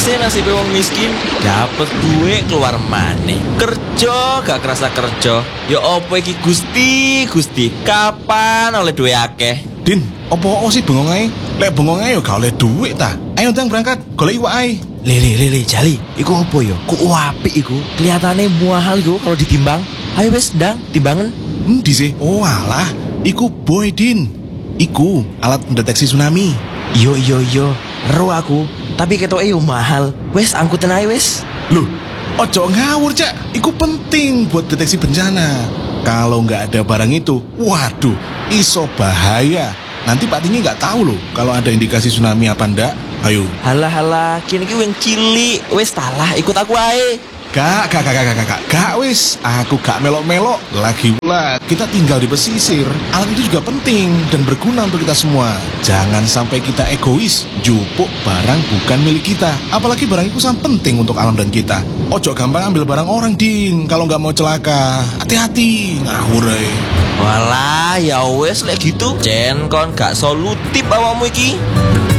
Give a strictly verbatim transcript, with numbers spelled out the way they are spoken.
sih nasib wong miskin. Dapet duit keluar maneh. Kerja gak kerasa kerja. Ya opo iki Gusti, Gusti. Kapan oleh duit akeh? Din, opo sih bengong ae? Lek bengong ae yo gak oleh duit ta. Ayo ndang berangkat, golek iwak ae. Lele lele Jali, iku opo yo? Ku apik iku. Kelihatane mahal iku kalau ditimbang. Ayo wes ndang timbangan. Endi sih? Oh alah, iku boy Din. Iku alat mendeteksi tsunami. Iyo iyo iyo, ero aku. Tapi ketoke yo mahal. Wes angkutan ae wes. Loh, ojo ngawur Cak. Iku penting buat deteksi bencana. Kalau nggak ada barang itu, waduh, iso bahaya. Nanti Pak Tinggi nggak tahu loh kalau ada indikasi tsunami apa ndak. Ayo. Halah halah, kini ki wing cilik. Wes talah, ikut aku ae. Gak, gak, gak, gak, gak, gak, gak, wis. Aku gak melok-melok. Lagi pula, kita tinggal di pesisir. Alat itu juga penting dan berguna untuk kita semua. Jangan sampai kita egois, jupuk barang bukan milik kita. Apalagi barang itu sangat penting untuk alam dan kita. Ojo gampang ambil barang orang, Din. Kalau nggak mau celaka, hati-hati. Ngawur ae. Walah, ya wes lek gitu. Jen kon gak solutif awakmu iki.